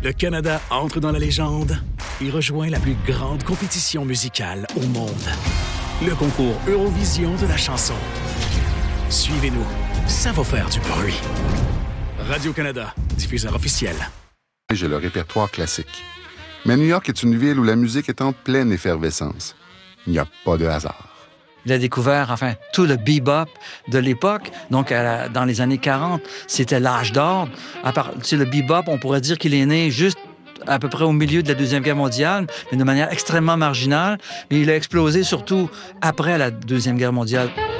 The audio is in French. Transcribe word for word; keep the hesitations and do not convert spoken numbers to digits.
Le Canada entre dans la légende et rejoint la plus grande compétition musicale au monde. Le concours Eurovision de la chanson. Suivez-nous, ça va faire du bruit. Radio-Canada, diffuseur officiel. J'ai le répertoire classique. Mais New York est une ville où la musique est en pleine effervescence. Il n'y a pas de hasard. Il a découvert, enfin, tout le bebop de l'époque. Donc, à la, dans les années quarante, c'était l'âge d'or. À part, tu sais, le bebop, on pourrait dire qu'il est né juste à peu près au milieu de la Deuxième Guerre mondiale, mais de manière extrêmement marginale. Mais il a explosé surtout après la Deuxième Guerre mondiale.